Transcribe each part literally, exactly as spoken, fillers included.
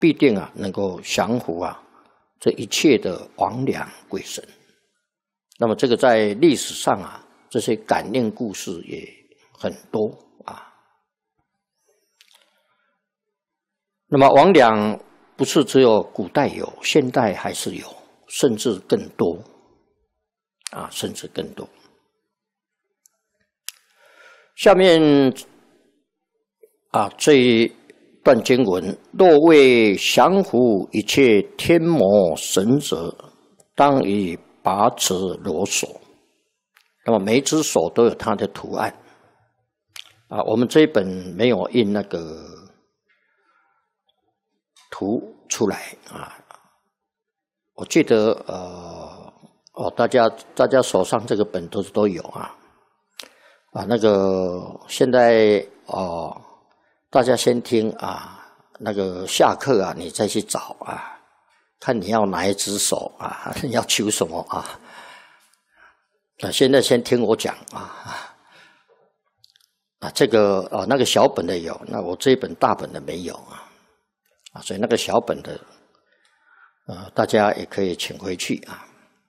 必定啊能够降服啊这一切的魍魉鬼神。那么这个在历史上啊，这些感应故事也很多啊。那么魍魉不是只有古代有，现代还是有，甚至更多啊，甚至更多。下面啊这一段经文，若为降服一切天魔神者，当以拔持罗锁。那么每一只手都有它的图案啊。我们这一本没有印那个图出来啊。我记得呃哦，大家大家手上这个本都都有啊啊。那个现在哦，大家先听啊，那个下课啊，你再去找啊。看你要哪一只手啊？你要求什么啊？那现在先听我讲啊啊，这个啊那个小本的有，那我这一本大本的没有啊啊，所以那个小本的，呃，大家也可以请回去啊。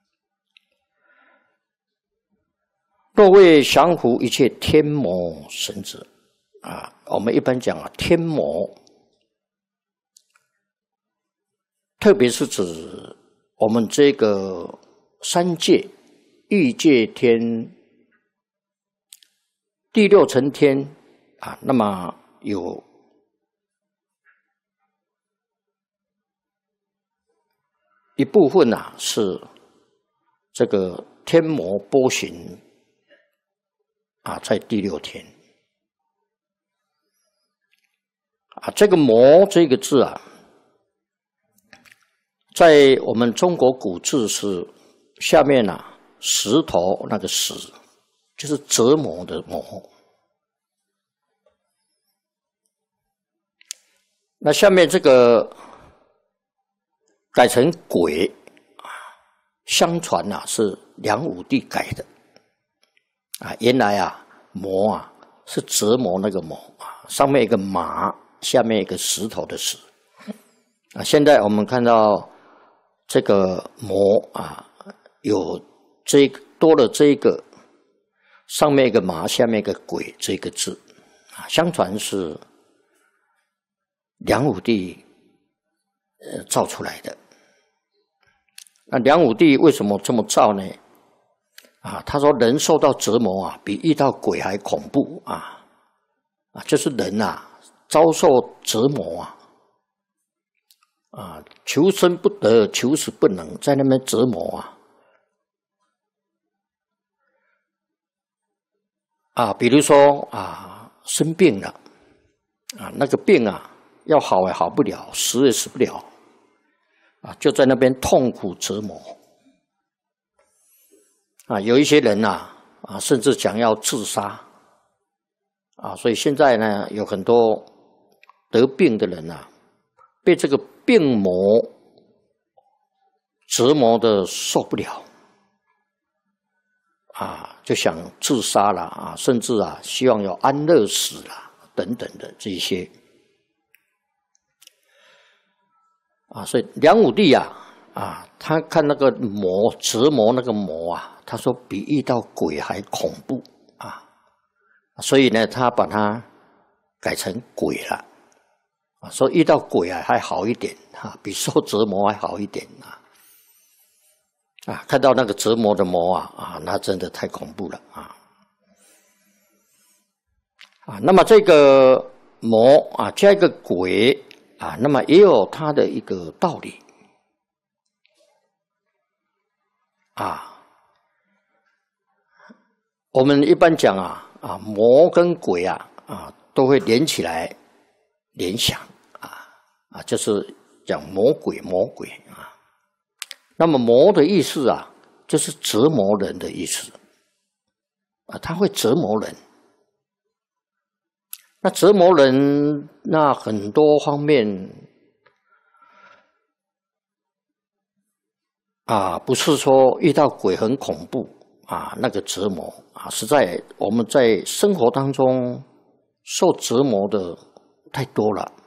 若为降服一切天魔神者啊，我们一般讲啊，天魔。特别是指我们这个三界、欲界天、第六层天啊，那么有一部分啊是这个天魔波旬啊，在第六天啊，这个“魔”这个字啊。在我们中国古字是下面啊石头那个石，就是折磨的磨。那下面这个改成鬼啊，相传啊是梁武帝改的啊。原来啊磨啊是折磨那个磨啊，上面一个马，下面一个石头的石啊。现在我们看到。这个魔啊，有这多了这个上面一个马，下面一个鬼这个字啊，相传是梁武帝呃造出来的。那梁武帝为什么这么造呢？啊，他说人受到折磨啊，比遇到鬼还恐怖啊啊，就是人啊遭受折磨啊。啊，求生不得，求死不能，在那边折磨啊！啊，比如说啊，生病了，啊，那个病啊，要好也好不了，死也死不了，啊，就在那边痛苦折磨。啊，有一些人呐，啊，甚至想要自杀，啊，所以现在呢，有很多得病的人啊，被这个病魔折磨的受不了啊，就想自杀了啊，甚至啊希望要安乐死了等等的这些啊，所以梁武帝啊啊，他看那个魔折磨那个魔啊，他说比遇到鬼还恐怖啊，所以呢，他把它改成鬼了。啊，说遇到鬼啊还好一点啊，比受折磨还好一点啊！啊，看到那个折磨的魔啊啊，那真的太恐怖了啊！啊，那么这个魔啊加一个鬼啊，那么也有它的一个道理啊。我们一般讲啊啊，魔跟鬼啊啊都会连起来联想。啊，就是讲魔鬼，魔鬼啊。那么魔的意思啊，就是折磨人的意思啊，他会折磨人。那折磨人，那很多方面啊，不是说遇到鬼很恐怖啊，那个折磨啊，实在我们在生活当中受折磨的太多了。